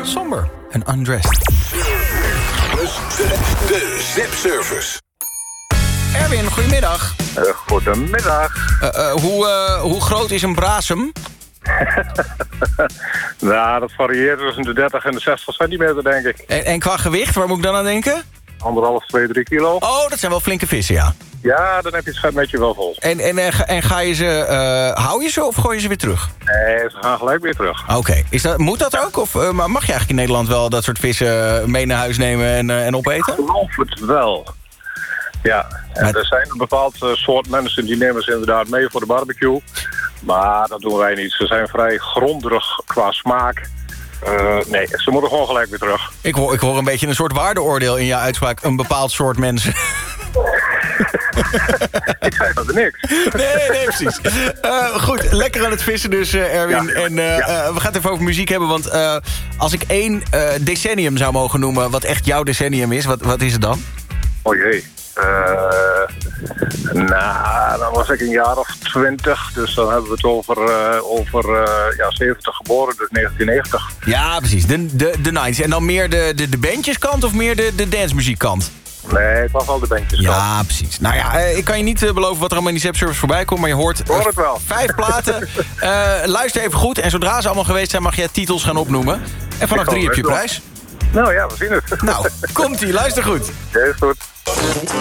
Somber en Undressed. De Zip-service. Erwin, goedemiddag. Goedemiddag. Hoe groot is een brasem? Nou, dat varieert tussen de 30 en de 60 centimeter, denk ik. En qua gewicht, waar moet ik dan aan denken? 1,5, 2, 3 kilo. Oh, dat zijn wel flinke vissen, ja. Ja, dan heb je het schat met je wel vol. En ga je ze, hou je ze of gooi je ze weer terug? Nee, ze gaan gelijk weer terug. Oké. Moet dat ook? Of mag je eigenlijk in Nederland wel dat soort vissen mee naar huis nemen en opeten? Ik geloof het wel. Ja, en er zijn een bepaald soort mensen die nemen ze inderdaad mee voor de barbecue. Maar dat doen wij niet. Ze zijn vrij grondig qua smaak. Nee, ze moeten gewoon gelijk weer terug. Ik hoor een beetje een soort waardeoordeel in jouw uitspraak. Een bepaald soort mensen. Ik zei dat er niks. Nee, precies. Goed, lekker aan het vissen dus, Erwin. Ja, en we gaan het even over muziek hebben. Want als ik 1 decennium zou mogen noemen... wat echt jouw decennium is, wat is het dan? Oh jee. Nou, dan was ik een jaar of 20. Dus dan hebben we het over 70 geboren, dus 1990. Ja, precies. De 90's. En dan meer de bandjeskant of meer de dancemuziekkant? Nee, het was wel de bandjes. Ja, precies. Nou ja, ik kan je niet beloven wat er allemaal in die Zep-service voorbij komt... maar je hoort het wel. 5 platen. Luister even goed. En zodra ze allemaal geweest zijn, mag je titels gaan opnoemen. En vanaf 3 heb je prijs. Nou ja, we zien het. Nou, komt-ie. Luister goed. Ja, is goed.